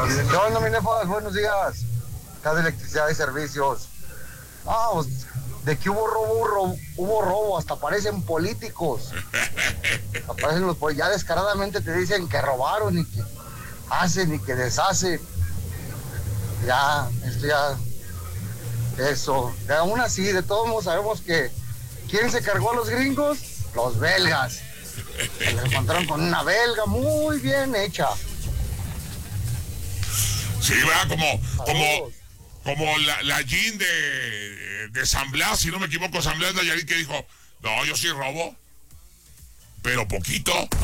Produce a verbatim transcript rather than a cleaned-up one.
¿Qué onda, mi nefas? Buenos días. Acá de electricidad y servicios. Ah, pues, de que hubo robo, hubo robo, hubo robo, hasta parecen políticos. Aparecen los pol- ya descaradamente te dicen que robaron y que hacen y que deshacen. Ya, esto ya, eso. Y aún así, de todos modos sabemos que ¿quién se cargó a los gringos? Los belgas. Se los encontraron con una belga muy bien hecha. Sí, ¿verdad? Como, como, Saludos. como la, la Jean de, de San Blas, si no me equivoco, San Blas Nayarit, que dijo, no, yo sí robo, pero poquito.